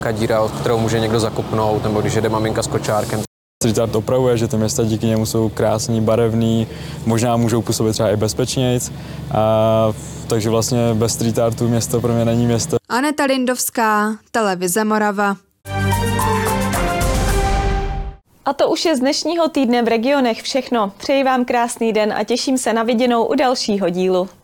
díra, od kterou může někdo zakopnout, nebo když jede maminka s kočárkem. Street art opravuje, že ty města díky němu jsou krásný, barevný, možná můžou působit třeba i bezpečnějc. Takže vlastně bez street artu město pro mě není město. Aneta Lindovská, Televize Morava. A to už je z dnešního týdne v regionech všechno. Přeji vám krásný den a těším se na viděnou u dalšího dílu.